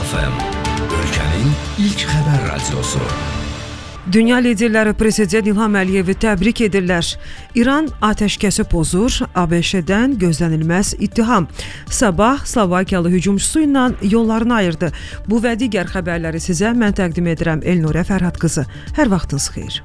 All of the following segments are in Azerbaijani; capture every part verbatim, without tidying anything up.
F M, ölkənin ilk xəbər radiosu. Dünya liderləri Prezident İlham Əliyevi təbrik edirlər. İran atəşkəsi pozur, A B Ş-dən gözlənilməz ittiham. Sabah Slovakiyalı hücumçusu ilə yollarını ayırdı. Bu və digər xəbərləri sizə mən təqdim edirəm Elnurə Fərhad qızı. Hər vaxtınız xeyir.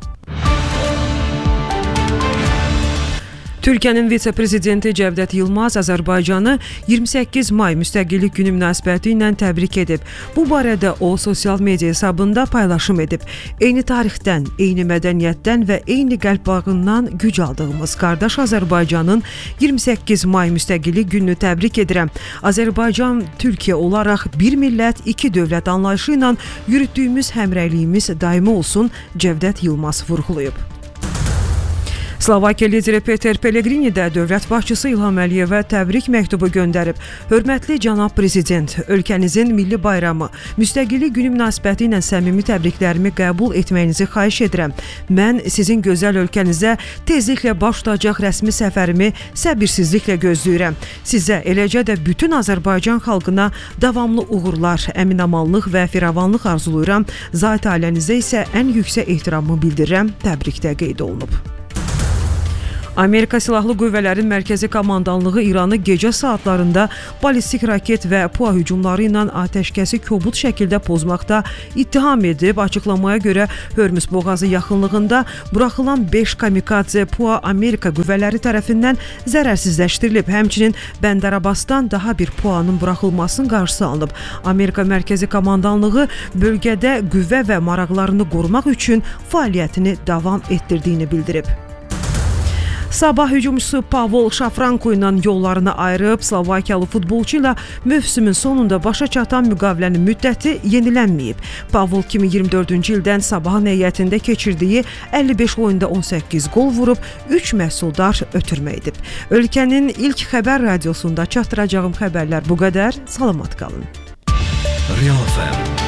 Türkiyənin vitse-prezidenti Cəvdət Yılmaz Azərbaycanı iyirmi səkkiz may müstəqillik günü münasibəti ilə təbrik edib. Bu barədə o sosial media hesabında paylaşım edib. Eyni tarixdən, eyni mədəniyyətdən və eyni qəlb bağından güc aldığımız qardaş Azərbaycanın iyirmi səkkiz may müstəqillik gününü təbrik edirəm. Azərbaycan, Türkiyə olaraq bir millət, iki dövlət anlayışı ilə yürütdüyümüz həmrəyliyimiz daimi olsun, Cəvdət Yılmaz vurğulayıb. Slovakiya lideri Peter Pellegrini də dövlət başçısı İlham Əliyevə təbrik məktubu göndərib. Hörmətli cənab prezident, ölkənizin milli bayramı, müstəqillik günü münasibəti ilə səmimi təbriklərimi qəbul etməyinizi xahiş edirəm. Mən sizin gözəl ölkənizə tezliklə baş tutacaq rəsmi səfərimi səbirsizliklə gözləyirəm. Sizə, eləcə də bütün Azərbaycan xalqına davamlı uğurlar, əminamanlıq və firavanlıq arzulayıram. Zat ailənizə isə ən yüksək ehtiramımı bildirirəm. Təbrikdə qeyd olunub. Amerika Silahlı Qüvvələrin Mərkəzi Komandanlığı İranı gecə saatlarında ballistik raket və PUA hücumları ilə atəşkəsi kobud şəkildə pozmaqda ittiham edib. Açıqlamaya görə Hörmüz boğazı yaxınlığında buraxılan beş kamikadze PUA Amerika qüvvələri tərəfindən zərərsizləşdirilib. Həmçinin Bəndər Abbasdan daha bir PUA-nın buraxılmasının qarşısı alınıb. Amerika Mərkəzi Komandanlığı bölgədə qüvvə və maraqlarını qorumaq üçün fəaliyyətini davam etdirdiyini bildirib. Sabah hücumçusu Pavol Şafranko ilə yollarını ayırıb, Slovakiyalı futbolçu ilə mövsümün sonunda başa çatan müqavilənin müddəti yenilənməyib. Pavol iki min iyirmi dördüncü ildən Sabahın heyətində keçirdiyi əlli beş oyunda on səkkiz qol vurub, üç məhsuldar ötürmə edib. Ölkənin ilk xəbər radiosunda çatdıracağım xəbərlər bu qədər. Salamat qalın. Real F M